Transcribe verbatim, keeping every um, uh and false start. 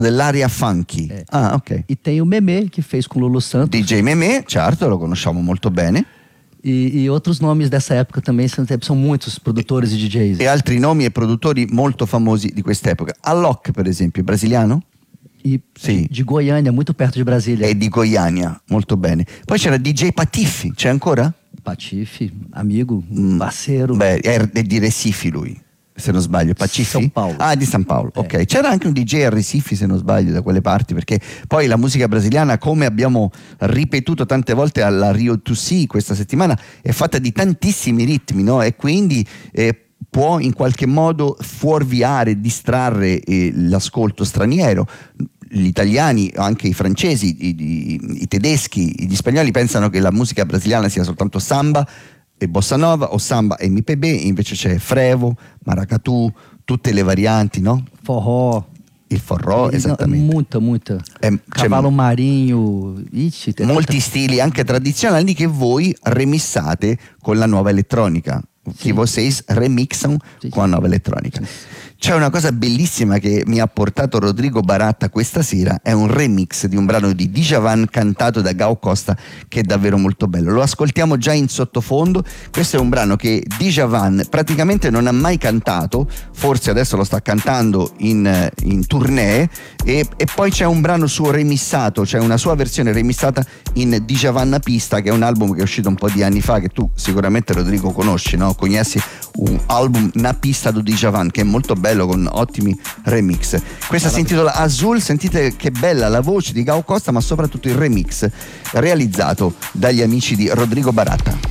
dell'area funky. É. Ah, ok. E tem o Memê, que fez com Lulu Santos. D J Memê, certo, lo conosciamo molto bene. E, e outros nomes dessa época também, são, são muitos produtores e D Js. E altri nomi e produttori molto famosi di quest'epoca. Alok, per esempio, brasiliano? E Sì. de Goiânia, muito perto de Brasília. E di Goiânia, molto bene. Poi c'era D J Patife, c'è ancora? Patife, amigo, parceiro. Beh, è, è di Recife lui, se non sbaglio. Patife? San Paolo. Ah, di San Paolo, Eh. ok. C'era anche un D J a Recife, se non sbaglio, da quelle parti, perché poi la musica brasiliana, come abbiamo ripetuto tante volte alla Rio due C questa settimana, è fatta di tantissimi ritmi, no? E quindi eh, può in qualche modo fuorviare, distrarre eh, l'ascolto straniero. Gli italiani, anche i francesi, i, i, i tedeschi, gli spagnoli pensano che la musica brasiliana sia soltanto samba e bossa nova o samba e M P B, invece c'è frevo, maracatu, tutte le varianti, no? Forró. Il forró, E- esattamente. Muita, muita. Eh, c'è Cavalo marinho. Ixi, tem molti tanta- stili anche tradizionali che voi remissate con la nuova elettronica, che vocês remixam Sì, con la nuova elettronica. C'è una cosa bellissima che mi ha portato Rodrigo Baratta questa sera, è un remix di un brano di Djavan cantato da Gal Costa, che è davvero molto bello. Lo ascoltiamo già in sottofondo. Questo è un brano che Djavan praticamente non ha mai cantato, forse adesso lo sta cantando in, in tournée, e, e poi c'è un brano suo remissato, c'è una sua versione remissata in Djavan na Pista, che è un album che è uscito un po' di anni fa, che tu sicuramente, Rodrigo, conosci, no? Conosci un album Na Pista do Djavan, che è molto bello, con ottimi remix. Questa si intitola Azul. Sentite che bella la voce di Gal Costa, ma soprattutto il remix realizzato dagli amici di Rodrigo Baratta.